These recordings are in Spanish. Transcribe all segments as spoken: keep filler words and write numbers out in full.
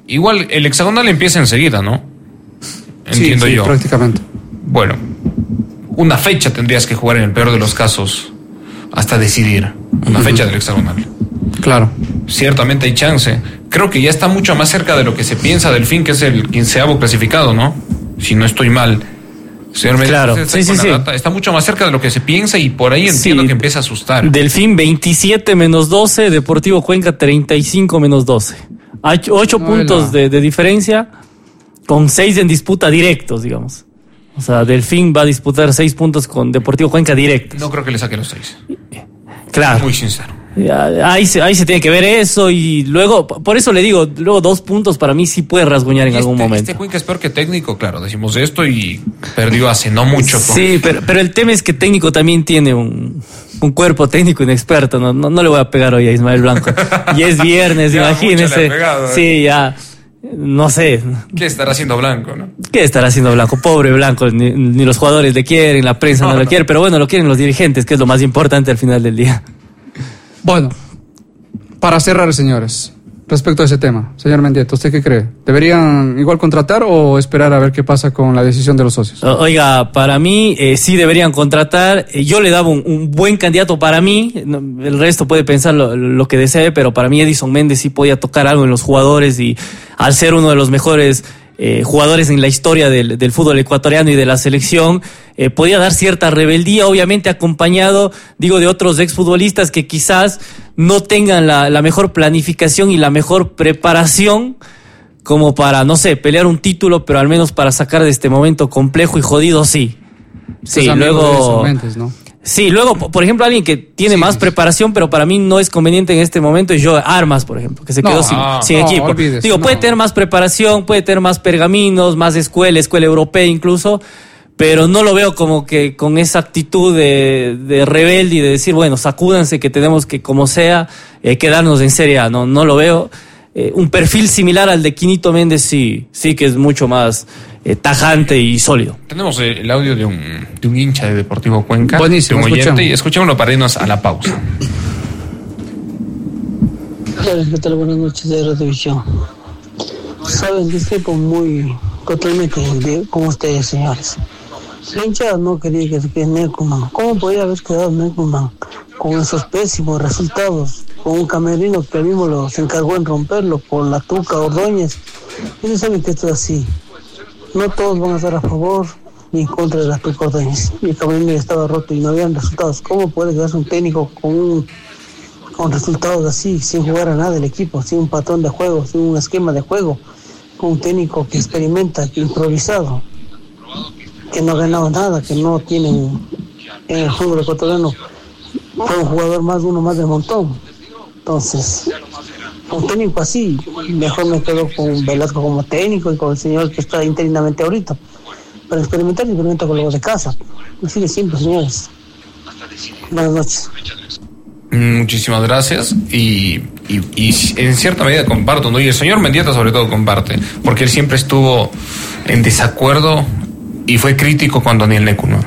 igual el hexagonal empieza enseguida, ¿no? Entiendo sí, sí, yo. Prácticamente. Bueno, una fecha tendrías que jugar en el peor de los casos hasta decidir. Una uh-huh. fecha del hexagonal. Claro. Ciertamente hay chance. Creo que ya está mucho más cerca de lo que se piensa Delfín, que es el quinceavo clasificado, ¿no? Si no estoy mal. Señor claro, está, sí, sí, sí. Data, está mucho más cerca de lo que se piensa y por ahí entiendo sí. que empieza a asustar. Delfín veintisiete menos doce, Deportivo Cuenca treinta y cinco menos doce. Hay ocho no, puntos no. De, de diferencia con seis en disputa directos, digamos. O sea, Delfín va a disputar seis puntos con Deportivo Cuenca directos. No creo que le saque los seis. Claro. Muy sincero. Ahí se, ahí se tiene que ver eso y luego, por eso le digo, luego dos puntos para mí sí puede rasguñar en este, algún momento. Este Cuenca es peor que técnico, claro, decimos esto y perdió hace no mucho. Con... Sí, pero, pero el tema es que técnico también tiene un, un cuerpo técnico inexperto, no, no, no le voy a pegar hoy a Ismael Blanco. Y es viernes, imagínese. Pegado, ¿no? Sí, ya, no sé. ¿Qué estará haciendo Blanco, no? ¿Qué estará haciendo Blanco? Pobre Blanco, ni, ni los jugadores le quieren, la prensa no, no lo no. quiere, pero bueno, lo quieren los dirigentes, que es lo más importante al final del día. Bueno, para cerrar, señores, respecto a ese tema, señor Mendieta, ¿usted qué cree? ¿Deberían igual contratar o esperar a ver qué pasa con la decisión de los socios? Oiga, para mí eh, sí deberían contratar. Yo le daba un, un buen candidato para mí. El resto puede pensar lo, lo que desee, pero para mí Edison Méndez sí podía tocar algo en los jugadores y al ser uno de los mejores eh, jugadores en la historia del, del fútbol ecuatoriano y de la selección, eh, podía dar cierta rebeldía, obviamente acompañado, digo, de otros exfutbolistas que quizás no tengan la, la mejor planificación y la mejor preparación como para, no sé, pelear un título, pero al menos para sacar de este momento complejo y jodido, sí. Sí, luego... Méndez, ¿no? Sí, luego, por ejemplo, alguien que tiene sí, más sí. preparación, pero para mí no es conveniente en este momento, es Joe Armas, por ejemplo, que se quedó no, sin, ah, sin no, equipo. Olvides, Digo, no. puede tener más preparación, puede tener más pergaminos, más escuela, escuela europea incluso, pero no lo veo como que con esa actitud de, de rebelde y de decir, bueno, sacúdanse que tenemos que, como sea, eh, quedarnos en Serie A. No, no lo veo. Eh, un perfil similar al de Quinito Méndez sí, sí que es mucho más eh, tajante y sólido. Tenemos el audio de un, de un hincha de Deportivo Cuenca. Buenísimo, de un oyente, escuchamos. Y escuchémoslo para irnos a la pausa. Hola, ¿qué tal? Buenas noches de Redivisión. Saben, discrepo muy totalmente de, con ustedes, señores. La hinchada no quería que se quede Neckerman. ¿Cómo podría haber quedado Neckerman con esos pésimos resultados? Con un camerino que mismo lo, se encargó en romperlo por la Tuca Ordóñez. Ellos saben que esto es así. No todos van a estar a favor ni en contra de la Tuca Ordóñez. Y el camerino ya estaba roto y no habían resultados. ¿Cómo puede quedarse un técnico con, un, con resultados así, sin jugar a nada el equipo, sin un patrón de juego, sin un esquema de juego? Con un técnico que experimenta, que improvisado, que no ha ganado nada, que no tiene en el fútbol ecuatoriano, fue un jugador más, uno más del montón. Entonces, un técnico así, mejor me quedo con Velasco como técnico y con el señor que está interinamente ahorita. Para experimentar, experimenta con los de casa. Así de simple, señores. Buenas noches. Muchísimas gracias y, y, y en cierta medida comparto, ¿no? Y el señor Mendieta sobre todo comparte, porque él siempre estuvo en desacuerdo y fue crítico con Daniel Neckerman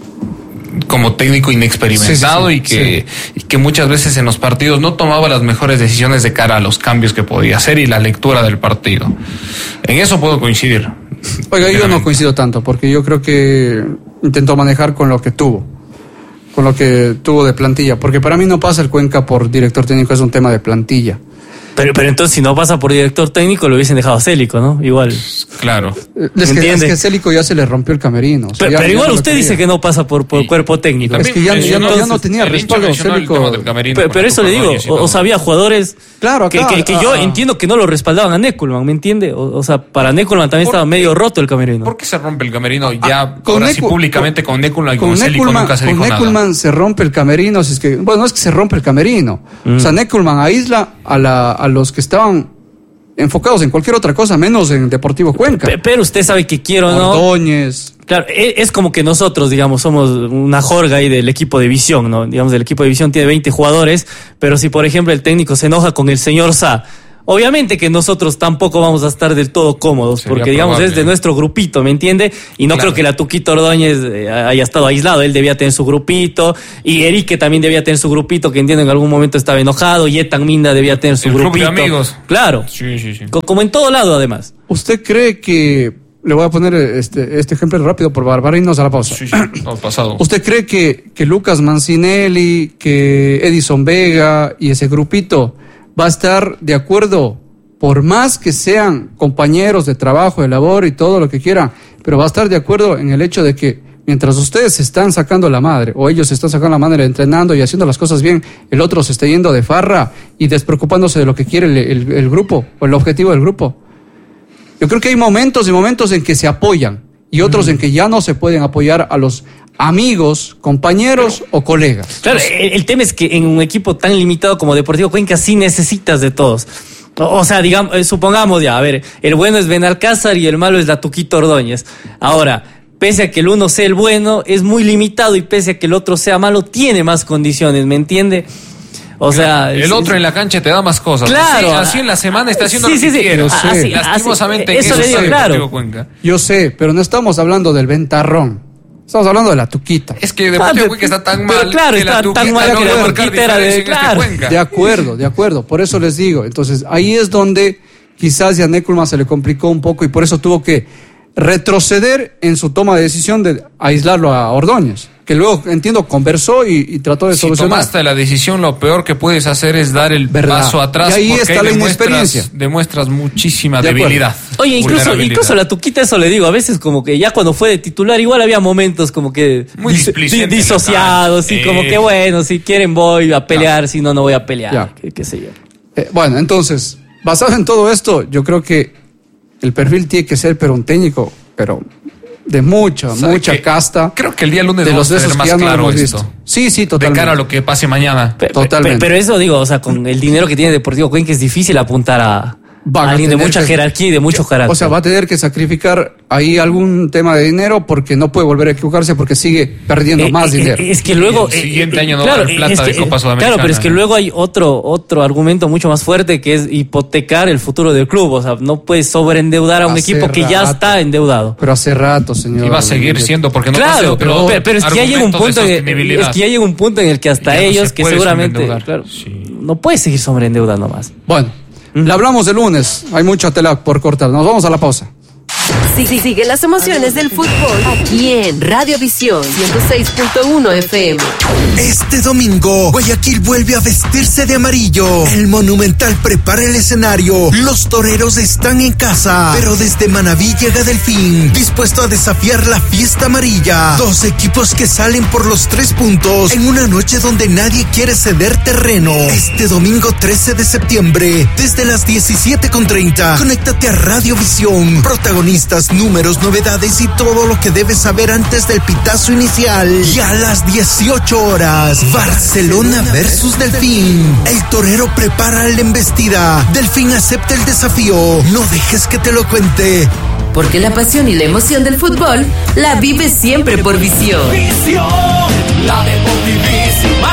como técnico inexperimentado sí, sí, sí, y, que, sí. y que muchas veces en los partidos no tomaba las mejores decisiones de cara a los cambios que podía hacer y la lectura del partido. En eso puedo coincidir. Oiga, yo no coincido tanto, porque yo creo que intentó manejar con lo que tuvo, con lo que tuvo de plantilla, porque para mí no pasa el Cuenca por director técnico, es un tema de plantilla. Pero, pero entonces si no pasa por director técnico lo hubiesen dejado a Célico, ¿no? Igual. Claro. Es que, es que a Célico ya se le rompió el camerino. O sea, pero, ya, pero ya igual no usted dice que no pasa por, por cuerpo técnico. Es que ya, ya, no, ya no tenía respaldo Célico. Pero, pero eso le digo, o, o sea, había jugadores claro, acá, que, que, que ah, yo ah. entiendo que no lo respaldaban a Neckerman, ¿me entiende? O, o sea, para Neckerman también estaba medio roto el camerino. ¿Por qué se rompe el camerino ya ah, con ahora Necu, sí públicamente con Neckerman y con, con Célico nunca se dijo con nada? Con Neckerman se rompe el camerino, si es que, bueno, no es que se rompe el camerino. Mm. O sea, Neckerman aísla a, la, a los que estaban enfocados en cualquier otra cosa, menos en Deportivo Cuenca. Pero, pero usted sabe que quiero, ¿no? Ordóñez. Claro, es, es como que nosotros, digamos, somos una jorga ahí del equipo de visión, ¿no? Digamos, el equipo de visión tiene veinte jugadores, pero si, por ejemplo, el técnico se enoja con el señor Sá, Obviamente que nosotros tampoco vamos a estar del todo cómodos, sería porque digamos probable. Es de nuestro grupito, ¿me entiende? Y no claro. creo que la Tuquito Ordóñez eh, haya estado aislado, él debía tener su grupito, y Erique también debía tener su grupito, que entiendo en algún momento estaba enojado, y Etan Minda debía tener su el grupito. Grupo de amigos. Claro, sí, sí, sí. Como en todo lado además. ¿Usted cree que, le voy a poner este, este ejemplo rápido por barbarirnos a la pausa? Sí, sí, no, pasado. ¿Usted cree que, que Lucas Mancinelli, que Edison Vega y ese grupito va a estar de acuerdo? Por más que sean compañeros de trabajo, de labor y todo lo que quieran, pero va a estar de acuerdo en el hecho de que mientras ustedes se están sacando la madre, o ellos se están sacando la madre entrenando y haciendo las cosas bien, el otro se está yendo de farra y despreocupándose de lo que quiere el, el, el grupo, o el objetivo del grupo. Yo creo que hay momentos y momentos en que se apoyan, y otros mm. en que ya no se pueden apoyar a los amigos, compañeros pero, o colegas. Claro, el, el tema es que en un equipo tan limitado como Deportivo Cuenca sí necesitas de todos. O sea, digamos, eh, supongamos ya, a ver, el bueno es Benalcázar y el malo es la Tuquito Ordóñez. Ahora, pese a que el uno sea el bueno, es muy limitado, y pese a que el otro sea malo, tiene más condiciones, ¿me entiende? O sea, el es, otro en la cancha te da más cosas. Claro. Sí, así en la semana está haciendo sí, lo que sí, sí. quiere. Así, así, lastimosamente así, eso, eso le digo, sí, claro. Cuenca. Yo sé, pero no estamos hablando del ventarrón. Estamos hablando de la Tuquita. Es que Deportivo ah, Cuenca está tan mal. Pero claro, que está la tuquita tan mal no que la Tuquita era de, claro. este De acuerdo, de acuerdo. Por eso les digo. Entonces, ahí es donde quizás a Neckulman se le complicó un poco y por eso tuvo que retroceder en su toma de decisión de aislarlo a Ordóñez, que luego, entiendo, conversó y, y trató de si solucionar. Si tomaste la decisión, lo peor que puedes hacer es dar el ¿verdad? Paso atrás, y ahí porque está ahí la demuestras, inexperiencia. Demuestras muchísima de debilidad. Oye, incluso, incluso la Tuquita, eso le digo, a veces como que ya cuando fue de titular, igual había momentos como que muy dis, disociados, y eh. como que bueno, si quieren voy a pelear, no. si no, no voy a pelear, qué, qué sé yo. Eh, bueno, entonces, basado en todo esto, yo creo que el perfil tiene que ser, pero un técnico, pero de mucha, mucha que, casta. Creo que el día lunes de vamos los a tener más no claro esto. Visto. Sí, sí, totalmente. De cara a lo que pase mañana. Pero, totalmente. Pero, pero eso digo, o sea, con el dinero que tiene Deportivo Cuenca es difícil apuntar a, a alguien de mucha que, jerarquía y de mucho carácter. O sea, va a tener que sacrificar ahí algún tema de dinero porque no puede volver a equivocarse porque sigue perdiendo eh, más eh, dinero. Es que luego... El siguiente eh, año no claro, va a haber plata que, de Copa Sudamericana. Claro, pero es que luego hay otro otro argumento mucho más fuerte que es hipotecar el futuro del club. O sea, no puedes sobreendeudar a un hace equipo rato, que ya está endeudado. Pero hace rato, señor. Y va a seguir siendo porque no claro, pero, pero, pero es que ya llega un punto en, es que ya llega un punto en el que hasta ellos, no que seguramente claro, sí. no puedes seguir sobreendeudando más. Bueno, ¿Mm? le hablamos el lunes. Hay mucha tela por cortar. Nos vamos a la pausa. Sí, sí, sigue las emociones del fútbol aquí en Radiovisión ciento seis punto uno F M. Este domingo, Guayaquil vuelve a vestirse de amarillo. El Monumental prepara el escenario. Los toreros están en casa, pero desde Manabí llega Delfín, dispuesto a desafiar la fiesta amarilla. Dos equipos que salen por los tres puntos en una noche donde nadie quiere ceder terreno. Este domingo trece de septiembre, desde las diecisiete con treinta, conéctate a Radiovisión. Protagonistas, números, novedades y todo lo que debes saber antes del pitazo inicial. Y a las dieciocho horas, Barcelona versus Delfín. El torero prepara la embestida. Delfín acepta el desafío. No dejes que te lo cuente. Porque la pasión y la emoción del fútbol la vives siempre por Visión. Visión, la deportivísima.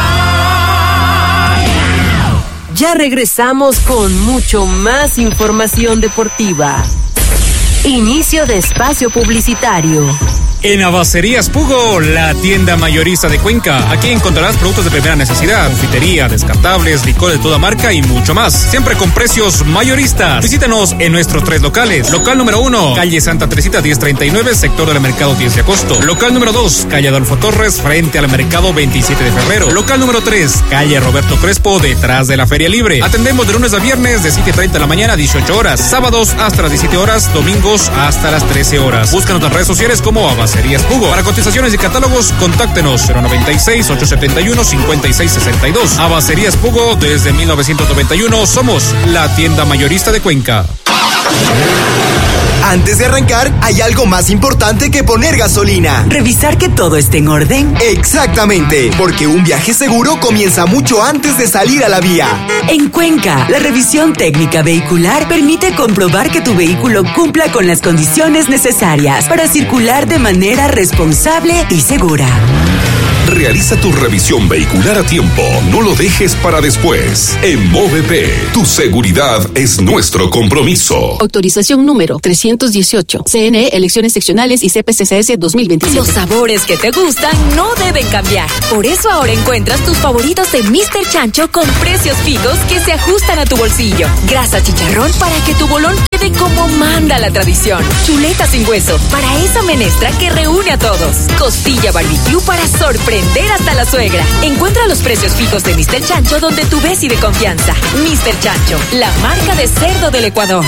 Ya regresamos con mucho más información deportiva. Inicio de espacio publicitario. En Abacerías Pugo, la tienda mayorista de Cuenca. Aquí encontrarás productos de primera necesidad, confitería, descartables, licor de toda marca y mucho más. Siempre con precios mayoristas. Visítanos en nuestros tres locales. Local número uno, calle Santa Teresita diez treinta y nueve, sector del Mercado diez de agosto. Local número dos, calle Adolfo Torres, frente al Mercado veintisiete de febrero. Local número tres, calle Roberto Crespo, detrás de la Feria Libre. Atendemos de lunes a viernes de siete treinta de la mañana a dieciocho horas. Sábados hasta las diecisiete horas, domingos hasta las trece horas. Búscanos en redes sociales como Abacerías Serías Pugo. Para cotizaciones y catálogos, contáctenos cero noventa y seis, ochocientos setenta y uno, cincuenta y seis sesenta y dos. Abacerías Pugo, desde mil novecientos noventa y uno, somos la tienda mayorista de Cuenca. Antes de arrancar, hay algo más importante que poner gasolina. ¿Revisar que todo esté en orden? Exactamente, porque un viaje seguro comienza mucho antes de salir a la vía. En Cuenca, la revisión técnica vehicular permite comprobar que tu vehículo cumpla con las condiciones necesarias para circular de manera responsable y segura. Realiza tu revisión vehicular a tiempo. No lo dejes para después. En Movep, tu seguridad es nuestro compromiso. Autorización número trescientos dieciocho. C N E, elecciones seccionales y C P C C S dos mil veintisiete. Los sabores que te gustan no deben cambiar. Por eso ahora encuentras tus favoritos de míster Chancho con precios fijos que se ajustan a tu bolsillo. Grasa chicharrón para que tu bolón quede como manda la tradición. Chuleta sin hueso para esa menestra que reúne a todos. Costilla barbecue para sorprender hasta la suegra. Encuentra los precios fijos de míster Chancho donde tú ves y de confianza. míster Chancho, la marca de cerdo del Ecuador.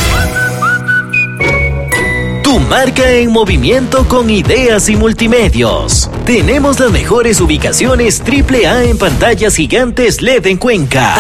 Tu marca en movimiento con ideas y multimedios. Tenemos las mejores ubicaciones triple A en pantallas gigantes L E D en Cuenca.